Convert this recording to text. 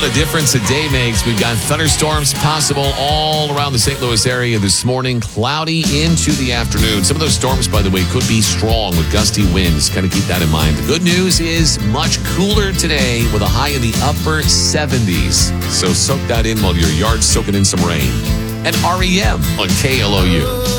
What a difference a day makes. We've got thunderstorms possible all around the St. Louis area this morning. Cloudy into the afternoon. Some of those storms, by the way, could be strong with gusty winds. Kind of keep that in mind. The good news is much cooler today with a high in the upper 70s. So soak that in while your yard's soaking in some rain. And REM on KLOU.